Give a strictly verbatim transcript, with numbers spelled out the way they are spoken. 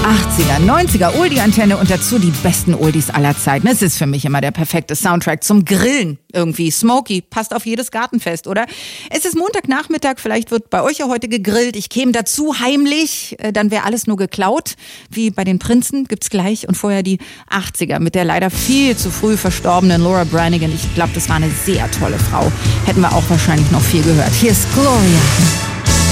achtziger, neunziger Oldie-Antenne und dazu die besten Oldies aller Zeiten. Es ist für mich immer der perfekte Soundtrack zum Grillen. Irgendwie Smokey, passt auf jedes Gartenfest, oder? Es ist Montagnachmittag, vielleicht wird bei euch ja heute gegrillt. Ich käme dazu heimlich, dann wäre alles nur geklaut. Wie bei den Prinzen gibt's gleich und vorher die achtziger mit der leider viel zu früh verstorbenen Laura Branigan. Ich glaube, das war eine sehr tolle Frau. Hätten wir auch wahrscheinlich noch viel gehört. Hier ist Gloria.